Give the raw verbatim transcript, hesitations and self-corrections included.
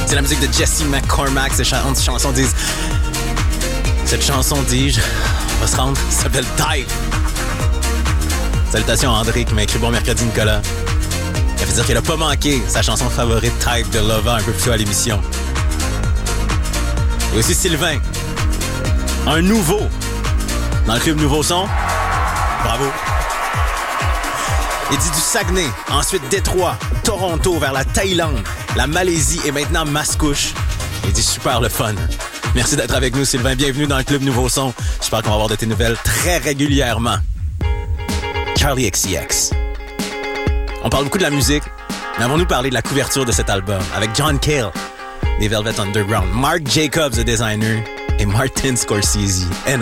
C'est la musique de Jesse McCormack. Cette chan- chanson dit... Cette chanson dit... On va se rendre. Ça s'appelle Type. Salutations à André qui m'a écrit bon mercredi, Nicolas. Il a fait dire qu'elle a pas manqué sa chanson favorite Type de Lova un peu plus tôt à l'émission. Et aussi Sylvain. Un nouveau. Dans le club Nouveau Son. Bravo. Il dit du Saguenay, ensuite Détroit, Toronto, vers la Thaïlande, la Malaisie et maintenant Mascouche. Il dit super le fun. Merci d'être avec nous, Sylvain. Bienvenue dans le club Nouveau Son. J'espère qu'on va avoir de tes nouvelles très régulièrement. Charlie X C X. On parle beaucoup de la musique, mais avons-nous parlé de la couverture de cet album avec John Cale des Velvet Underground, Marc Jacobs, le designer, et Martin Scorsese.